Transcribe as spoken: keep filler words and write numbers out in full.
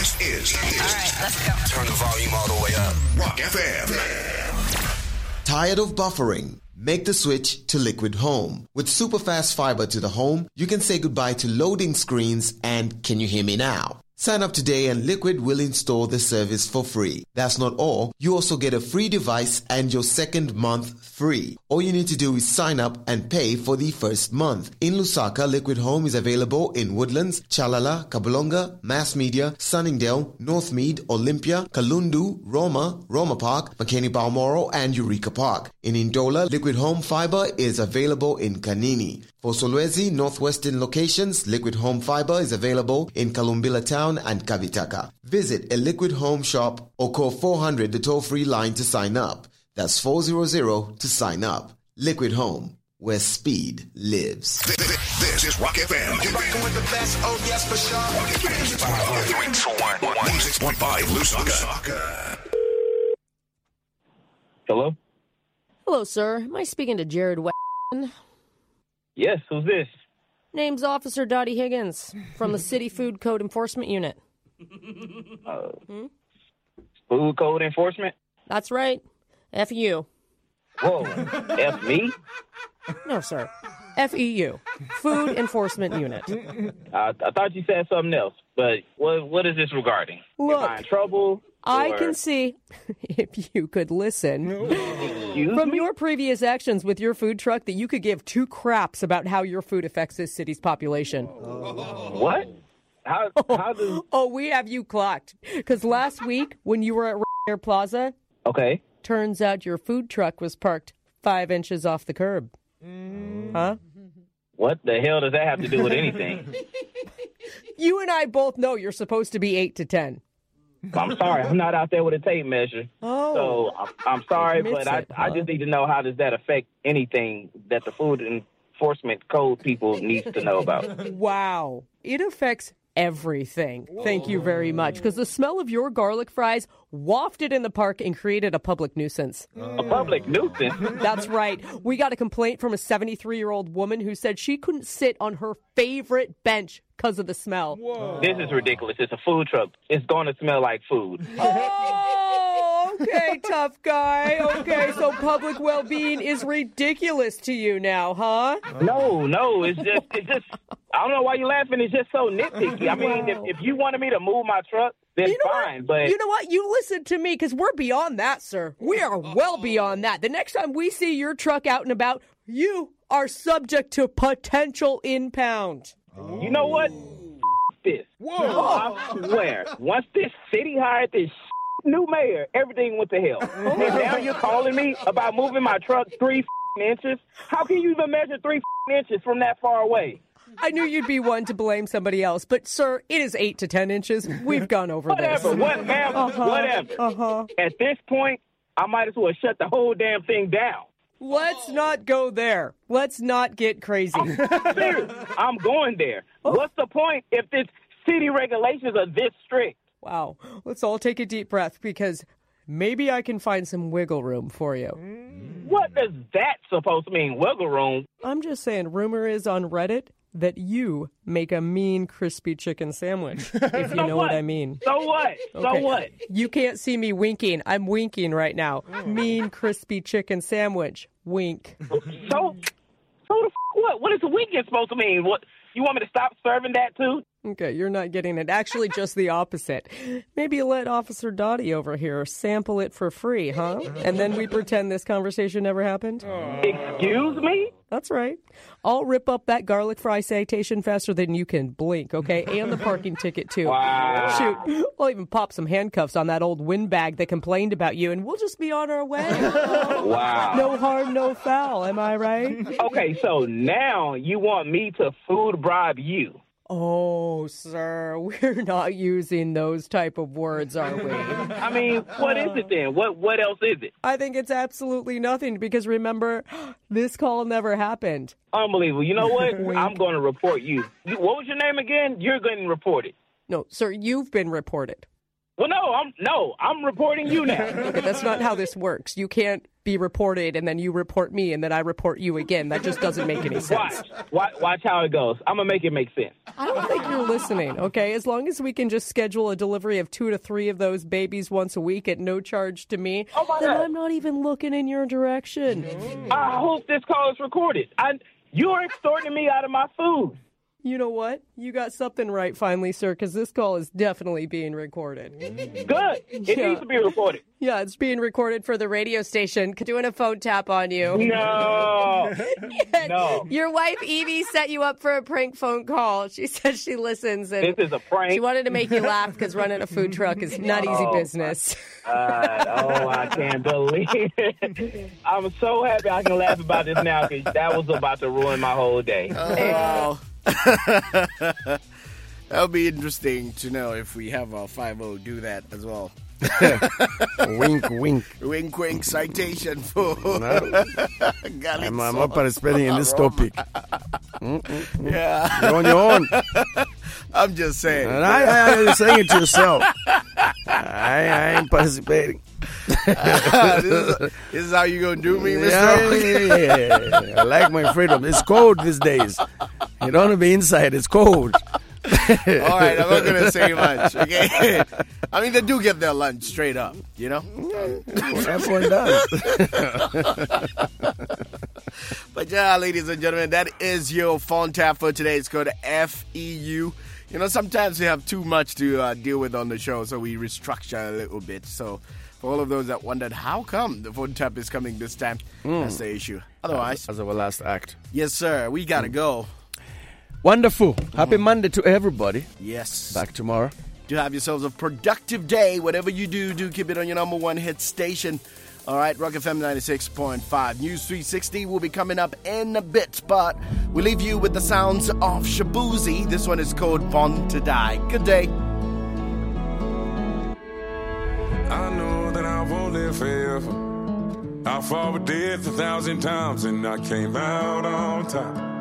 This is. This all right, let's go. Turn the volume all the way up. Rock F M. Tired of buffering? Make the switch to Liquid Home. With super fast fiber to the home, you can say goodbye to loading screens and can you hear me now? Sign up today and Liquid will install the service for free. That's not all. You also get a free device and your second month free. All you need to do is sign up and pay for the first month. In Lusaka, Liquid Home is available in Woodlands, Chalala, Kabulonga, Mass Media, Sunningdale, Northmead, Olympia, Kalundu, Roma, Roma Park, McKinney Balmoral, and Eureka Park. In Indola, Liquid Home Fiber is available in Kanini. For Solwezi, Northwestern locations, Liquid Home Fiber is available in Kalumbila Town and Kavitaka. Visit a Liquid Home shop or call four hundred, the toll-free line to sign up. That's four hundred to sign up. Liquid Home, where speed lives. This is Rock F M. You're rocking with the best. Oh, yes, for sure. Rock F M. three two one one six point five Lusaka. Hello? Hello, sir. Am I speaking to Jared Weston? Yes, who's this? Name's Officer Dottie Higgins from the City Food Code Enforcement Unit. Uh, hmm? Food Code Enforcement? That's right. F you. Whoa, F me? No, sir. F E U. Food Enforcement Unit. I, I thought you said something else, but what what is this regarding? Look, Am I in trouble? I or... can see, if you could listen, Excuse from me? your previous actions with your food truck that you could give two craps about how your food affects this city's population. What? How, how does... Oh, we have you clocked. Because last week, when you were at Air Plaza, okay, turns out your food truck was parked five inches off the curb. Huh? What the hell does that have to do with anything? You and I both know you're supposed to be eight to ten. I'm sorry, I'm not out there with a tape measure. Oh. So I'm, I'm sorry, Admits but I, it, huh? I just need to know how does that affect anything that the Food Enforcement Code people needs to know about. Wow. It affects everything. Thank you very much. Because the smell of your garlic fries wafted in the park and created a public nuisance. A public nuisance? That's right. We got a complaint from a seventy-three-year-old woman who said she couldn't sit on her favorite bench because of the smell. Whoa. This is ridiculous. It's a food truck. It's going to smell like food. Oh, okay, tough guy. Okay, so public well-being is ridiculous to you now, huh? No, no, it's just, it's just, I don't know why you're laughing. It's just so nitpicky. I mean, Wow. if, if you wanted me to move my truck, then You know fine, what? but... You know what? You listen to me, because we're beyond that, sir. We are well beyond that. The next time we see your truck out and about, you are subject to potential impound. You know what? F- this. Whoa. I swear, once this city hired this new mayor, everything went to hell. And now you're calling me about moving my truck three inches? How can you even measure three inches from that far away? I knew you'd be one to blame somebody else, but, sir, it is eight to ten inches. We've gone over Whatever, this. whatever, Uh-huh, whatever. uh-huh. At this point, I might as well shut the whole damn thing down. Let's not go there. Let's not get crazy. I'm serious. I'm going there. What's the point if this city regulations are this strict? Wow. Let's all take a deep breath, because maybe I can find some wiggle room for you. What does that supposed to mean, wiggle room? I'm just saying, rumor is on Reddit that you make a mean crispy chicken sandwich, if you So know what? what I mean. So what? So Okay. what? You can't see me winking. I'm winking right now. Mean crispy chicken sandwich. Wink. So, so the f- what? What is a weekend supposed to mean? What? You want me to stop serving that too? Okay, you're not getting it. Actually, just the opposite. Maybe you let Officer Dottie over here sample it for free, huh? And then we pretend this conversation never happened? Excuse me? That's right. I'll rip up that garlic fry citation faster than you can blink, okay? And the parking ticket, too. Wow. Shoot, I'll even pop some handcuffs on that old windbag that complained about you, and we'll just be on our way. Wow. No harm, no foul, am I right? Okay, so now you want me to food bribe you. Oh, sir, we're not using those type of words, are we? I mean, what is it then? What what else is it? I think it's absolutely nothing, because remember, this call never happened. Unbelievable. You know what? I'm going to report you. you. What was your name again? You're going to report it. No, sir, you've been reported. Well, no, I'm no, I'm reporting you now. Okay, that's not how this works. You can't be reported and then you report me and then I report you again. That just doesn't make any sense. Watch, watch, watch how it goes. I'm gonna make it make sense. I don't think you're listening, okay? As long as we can just schedule a delivery of two to three of those babies once a week at no charge to me, oh my then God. I'm not even looking in your direction. I hope this call is recorded. I, you're extorting me out of my food. You know what? You got something right finally, sir, because this call is definitely being recorded. Good. It Yeah. needs to be recorded. Yeah, it's being recorded for the radio station. Doing a phone tap on you. No. No. Your wife, Evie, set you up for a prank phone call. She says she listens. And This is a prank. she wanted to make you laugh because running a food truck is not easy Oh, business. God. Oh, I can't believe it. I'm so happy I can laugh about this now because that was about to ruin my whole day. Oh. That'll be interesting to know if we have our five oh do that as well. Wink, wink. Wink, wink, citation for No. I'm, I'm not participating in this topic. Mm-mm-mm. Yeah, You're on your own. I'm just saying. And I, I, you're saying it to yourself. I, I ain't participating. this, is, this is how you gonna do me, Mister Yeah, yeah, yeah, yeah. I like my freedom. It's cold these days. You don't want to be inside. It's cold. All right, I'm not gonna say much. Okay, I mean they do get their lunch straight up, you know. Everyone does. But yeah, ladies and gentlemen, that is your phone tap for today. It's called F E U. You know, sometimes we have too much to uh, deal with on the show, so we restructure a little bit. So for all of those that wondered how come the phone tap is coming this time, mm. that's the issue. Otherwise, as our last act. Yes, sir. We gotta mm. go. Wonderful. Happy Monday to everybody. Yes. Back tomorrow. Do have yourselves a productive day. Whatever you do, do keep it on your number one hit station. All right, Rock F M ninety-six point five. News three sixty will be coming up in a bit, but we leave you with the sounds of Shabuzi. This one is called Born to Die. Good day. I know that I won't live forever. I fought with death a thousand times and I came out on top.